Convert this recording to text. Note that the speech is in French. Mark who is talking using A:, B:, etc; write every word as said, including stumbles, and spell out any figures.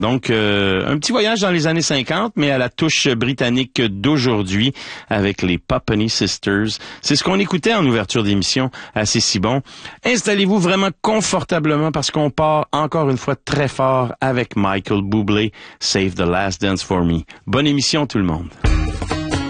A: Donc, euh, un petit voyage dans les années cinquante, mais à la touche britannique d'aujourd'hui avec les Puppany Sisters. C'est ce qu'on écoutait en ouverture d'émission à C'est si bon. Installez-vous vraiment confortablement parce qu'on part encore une fois très fort avec Michael Bublé, Save the Last Dance for Me. Bonne émission tout le monde.